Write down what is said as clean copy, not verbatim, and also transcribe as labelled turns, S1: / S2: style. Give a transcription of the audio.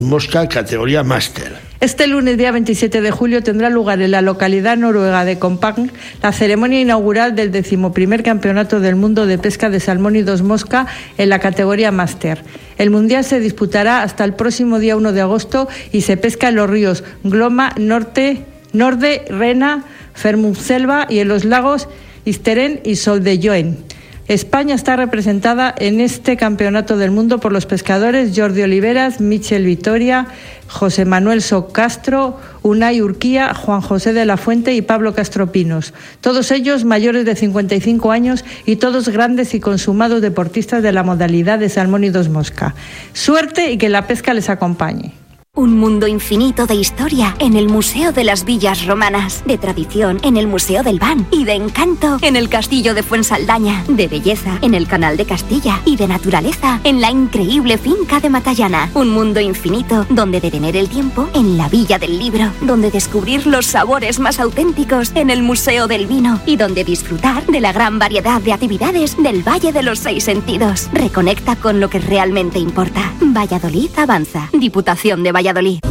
S1: Mosca categoría máster.
S2: Este lunes, día 27 de julio, tendrá lugar en la localidad noruega de Kongsberg la ceremonia inaugural del 11º Campeonato del Mundo de Pesca de Salmónidos Mosca en la categoría máster. El Mundial se disputará hasta el próximo día 1 de agosto y se pesca en los ríos Glomma, Norde, Rena, Fermundselva y en los lagos Isteren y Soldejoen. España está representada en este Campeonato del Mundo por los pescadores Jordi Oliveras, Michel Vitoria, José Manuel Socastro, Unai Urquía, Juan José de la Fuente y Pablo Castropinos. Todos ellos mayores de 55 años y todos grandes y consumados deportistas de la modalidad de salmónidos mosca. Suerte y que la pesca les acompañe.
S3: Un mundo infinito de historia en el Museo de las Villas Romanas, de tradición en el Museo del Ban y de encanto en el Castillo de Fuensaldaña, de belleza en el Canal de Castilla y de naturaleza en la increíble finca de Matallana. Un mundo infinito donde detener el tiempo en la Villa del Libro, donde descubrir los sabores más auténticos en el Museo del Vino y donde disfrutar de la gran variedad de actividades del Valle de los Seis Sentidos. Reconecta con lo que realmente importa. Valladolid avanza. Diputación de Valladolid.